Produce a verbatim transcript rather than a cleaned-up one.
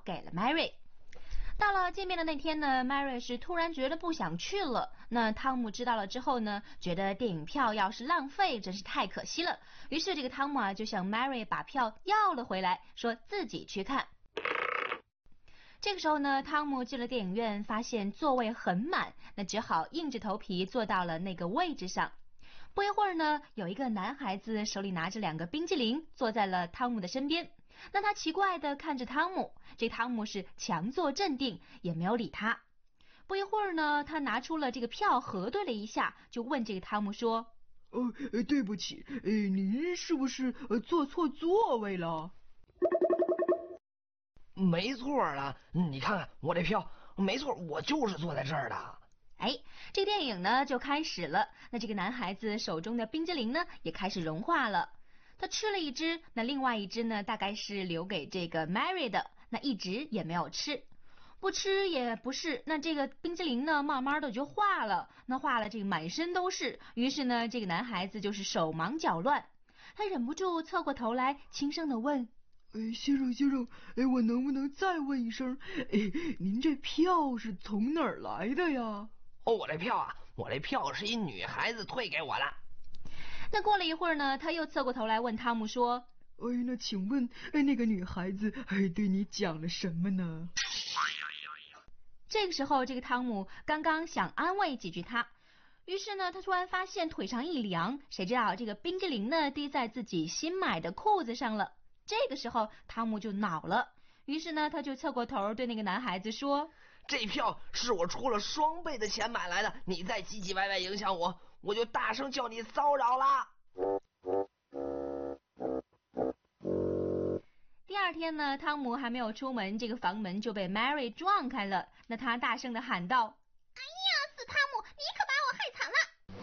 给了 Mary。到了见面的那天呢 ，Mary 是突然觉得不想去了。那汤姆知道了之后呢，觉得电影票要是浪费，真是太可惜了。于是这个汤姆啊，就向 Mary 把票要了回来，说自己去看。这个时候呢，汤姆进了电影院，发现座位很满，那只好硬着头皮坐到了那个位置上。不一会儿呢，有一个男孩子手里拿着两个冰激凌，坐在了汤姆的身边。那他奇怪地看着汤姆，这汤姆是强作镇定，也没有理他。不一会儿呢，他拿出了这个票，核对了一下，就问这个汤姆说：“ 哦，对不起，呃，您是不是呃坐错座位了？” 没错啊，你看看我这票，没错，我就是坐在这儿的。 哎，这个电影呢就开始了。那这个男孩子手中的冰激凌呢也开始融化了。他吃了一只，那另外一只呢大概是留给这个 Mary 的，那一直也没有吃。不吃也不是，那这个冰激凌呢慢慢的就化了，那化了这个满身都是。于是呢这个男孩子就是手忙脚乱，他忍不住侧过头来轻声的问：“ 哎，先生先生，哎，我能不能再问一声，哎，您这票是从哪儿来的呀？” 哦，我这票啊，我这票是一女孩子退给我的。 那过了一会儿呢，他又侧过头来问汤姆说：“ 哎，那请问，哎，那个女孩子哎对你讲了什么呢？” 这个时候，这个汤姆刚刚想安慰几句他，于是呢，他突然发现腿上一凉，谁知道这个冰激凌呢滴在自己新买的裤子上了。这个时候，汤姆就恼了，于是呢，他就侧过头对那个男孩子说：“ 这票是我出了双倍的钱买来的，你再唧唧歪歪影响我，我就大声叫你骚扰啦！” 第二天呢，汤姆还没有出门，这个房门就被 Mary 撞开了。那他大声的喊道：“